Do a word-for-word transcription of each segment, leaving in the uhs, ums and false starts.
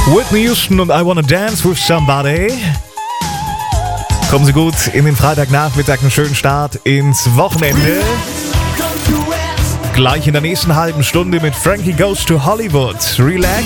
Whitney Houston und I Wanna Dance with Somebody. Kommen Sie gut in den Freitagnachmittag, einen schönen Start ins Wochenende. Gleich in der nächsten halben Stunde mit Frankie Goes to Hollywood. Relax.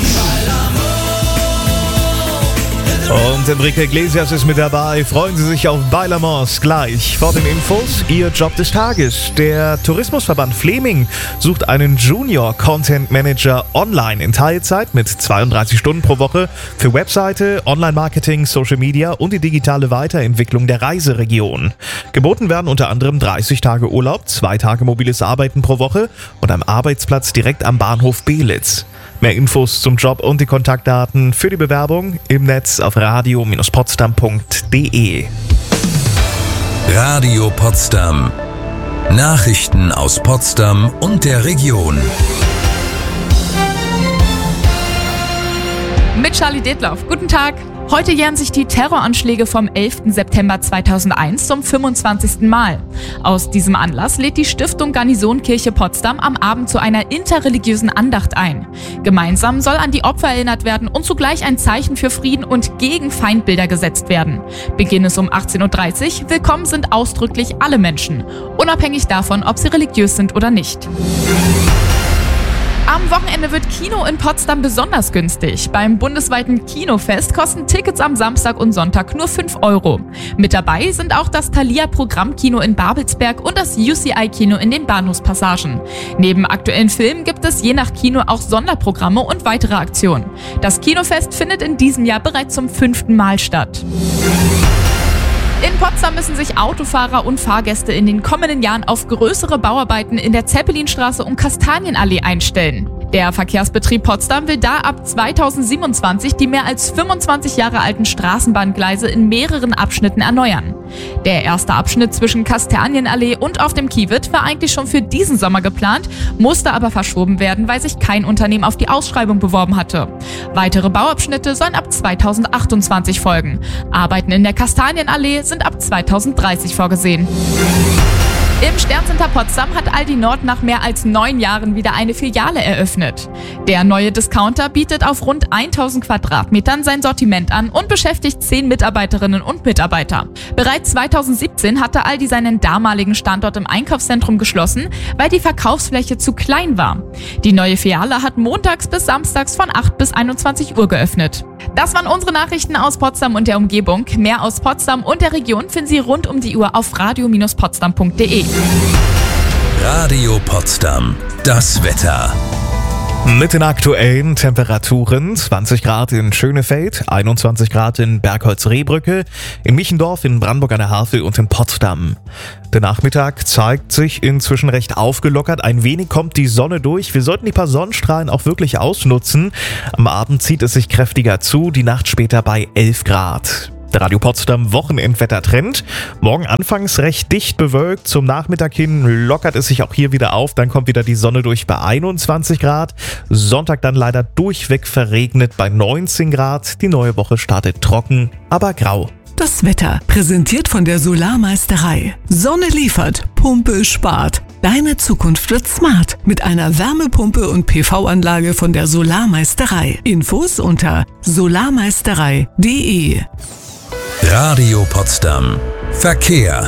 Und Enrique Iglesias ist mit dabei. Freuen Sie sich auf Bailamos gleich vor den Infos. Ihr Job des Tages. Der Tourismusverband Fleming sucht einen Junior Content Manager online in Teilzeit mit zweiunddreißig Stunden pro Woche für Webseite, Online-Marketing, Social Media und die digitale Weiterentwicklung der Reiseregion. Geboten werden unter anderem dreißig Tage Urlaub, zwei Tage mobiles Arbeiten pro Woche und am Arbeitsplatz direkt am Bahnhof Belitz. Mehr Infos zum Job und die Kontaktdaten für die Bewerbung im Netz auf radio Bindestrich potsdam Punkt de. Radio Potsdam. Nachrichten aus Potsdam und der Region. Mit Charlie Detloff. Guten Tag. Heute jähren sich die Terroranschläge vom elften September zweitausendeins zum fünfundzwanzigsten Mal. Aus diesem Anlass lädt die Stiftung Garnisonkirche Potsdam am Abend zu einer interreligiösen Andacht ein. Gemeinsam soll an die Opfer erinnert werden und zugleich ein Zeichen für Frieden und gegen Feindbilder gesetzt werden. Beginn ist um achtzehn Uhr dreißig. Willkommen sind ausdrücklich alle Menschen, unabhängig davon, ob sie religiös sind oder nicht. Am Wochenende wird Kino in Potsdam besonders günstig. Beim bundesweiten Kinofest kosten Tickets am Samstag und Sonntag nur fünf Euro. Mit dabei sind auch das Thalia Programmkino in Babelsberg und das U C I-Kino in den Bahnhofspassagen. Neben aktuellen Filmen gibt es je nach Kino auch Sonderprogramme und weitere Aktionen. Das Kinofest findet in diesem Jahr bereits zum fünften Mal statt. In Potsdam müssen sich Autofahrer und Fahrgäste in den kommenden Jahren auf größere Bauarbeiten in der Zeppelinstraße und Kastanienallee einstellen. Der Verkehrsbetrieb Potsdam will da ab zweitausendsiebenundzwanzig die mehr als fünfundzwanzig Jahre alten Straßenbahngleise in mehreren Abschnitten erneuern. Der erste Abschnitt zwischen Kastanienallee und auf dem Kiewit war eigentlich schon für diesen Sommer geplant, musste aber verschoben werden, weil sich kein Unternehmen auf die Ausschreibung beworben hatte. Weitere Bauabschnitte sollen ab zweitausendachtundzwanzig folgen. Arbeiten in der Kastanienallee sind ab zweitausenddreißig vorgesehen. Im Sterncenter Potsdam hat Aldi Nord nach mehr als neun Jahren wieder eine Filiale eröffnet. Der neue Discounter bietet auf rund tausend Quadratmetern sein Sortiment an und beschäftigt zehn Mitarbeiterinnen und Mitarbeiter. Bereits zweitausendsiebzehn hatte Aldi seinen damaligen Standort im Einkaufszentrum geschlossen, weil die Verkaufsfläche zu klein war. Die neue Filiale hat montags bis samstags von acht bis einundzwanzig Uhr geöffnet. Das waren unsere Nachrichten aus Potsdam und der Umgebung. Mehr aus Potsdam und der Region finden Sie rund um die Uhr auf radio Bindestrich potsdam Punkt de. Radio Potsdam. Das Wetter. Mit den aktuellen Temperaturen: zwanzig Grad in Schönefeld, einundzwanzig Grad in Bergholz-Rehbrücke, in Michendorf, in Brandenburg an der Havel und in Potsdam. Der Nachmittag zeigt sich inzwischen recht aufgelockert. Ein wenig kommt die Sonne durch. Wir sollten die paar Sonnenstrahlen auch wirklich ausnutzen. Am Abend zieht es sich kräftiger zu, die Nacht später bei elf Grad. Der Radio Potsdam Wochenendwettertrend. Morgen anfangs recht dicht bewölkt, zum Nachmittag hin lockert es sich auch hier wieder auf, dann kommt wieder die Sonne durch bei einundzwanzig Grad. Sonntag dann leider durchweg verregnet bei neunzehn Grad. Die neue Woche startet trocken, aber grau. Das Wetter, präsentiert von der Solarmeisterei. Sonne liefert, Pumpe spart. Deine Zukunft wird smart mit einer Wärmepumpe und P V-Anlage von der Solarmeisterei. Infos unter solarmeisterei punkt de. Radio Potsdam. Verkehr.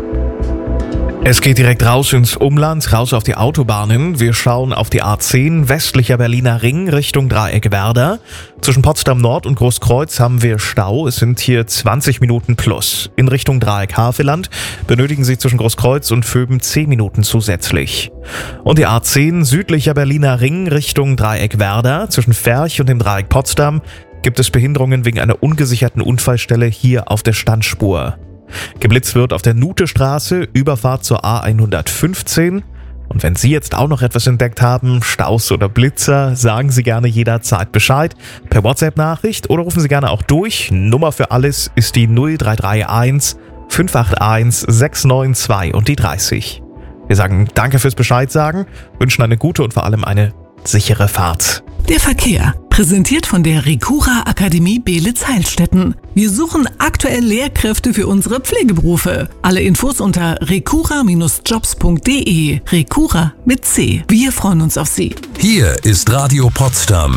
Es geht direkt raus ins Umland, raus auf die Autobahnen. Wir schauen auf die A zehn, westlicher Berliner Ring, Richtung Dreieck Werder. Zwischen Potsdam Nord und Großkreuz haben wir Stau. Es sind hier zwanzig Minuten plus. In Richtung Dreieck Havelland benötigen Sie zwischen Großkreuz und Vöben zehn Minuten zusätzlich. Und die A zehn, südlicher Berliner Ring, Richtung Dreieck Werder. Zwischen Ferch und dem Dreieck Potsdam gibt es Behinderungen wegen einer ungesicherten Unfallstelle hier auf der Standspur. Geblitzt wird auf der Nutestraße, Überfahrt zur A hundertfünfzehn. Und wenn Sie jetzt auch noch etwas entdeckt haben, Staus oder Blitzer, sagen Sie gerne jederzeit Bescheid. Per WhatsApp-Nachricht oder rufen Sie gerne auch durch. Nummer für alles ist die null drei drei eins fünf acht eins sechs neun zwei und die dreißig. Wir sagen danke fürs Bescheid sagen, wünschen eine gute und vor allem eine sichere Fahrt. Der Verkehr, präsentiert von der Recura Akademie Beelitz-Heilstätten. Wir suchen aktuell Lehrkräfte für unsere Pflegeberufe. Alle Infos unter recura Bindestrich jobs Punkt de. Recura mit C. Wir freuen uns auf Sie. Hier ist Radio Potsdam.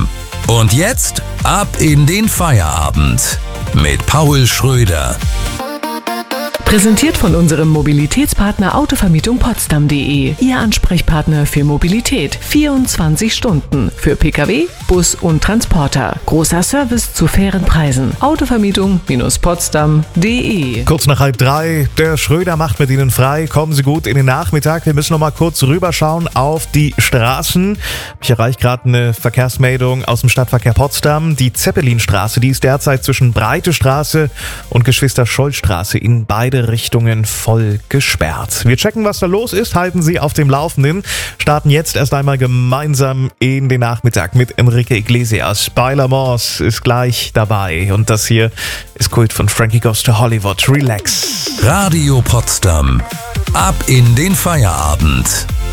Und jetzt ab in den Feierabend mit Paul Schröder. Präsentiert von unserem Mobilitätspartner Autovermietung Potsdam punkt de. Ihr Ansprechpartner für Mobilität. vierundzwanzig Stunden. Für Pkw, Bus und Transporter. Großer Service zu fairen Preisen. Autovermietung Potsdam punkt de. Kurz nach halb drei, der Schröder macht mit Ihnen frei. Kommen Sie gut in den Nachmittag. Wir müssen noch mal kurz rüberschauen auf die Straßen. Ich erreiche gerade eine Verkehrsmeldung aus dem Stadtverkehr Potsdam. Die Zeppelinstraße, die ist derzeit zwischen Breite Straße und Geschwister-Scholl-Straße in beide Richtungen voll gesperrt. Wir checken, was da los ist, halten Sie auf dem Laufenden, starten jetzt erst einmal gemeinsam in den Nachmittag mit Enrique Iglesias. Byler Moss ist gleich dabei und das hier ist Kult von Frankie Goes to Hollywood. Relax. Radio Potsdam. Ab in den Feierabend.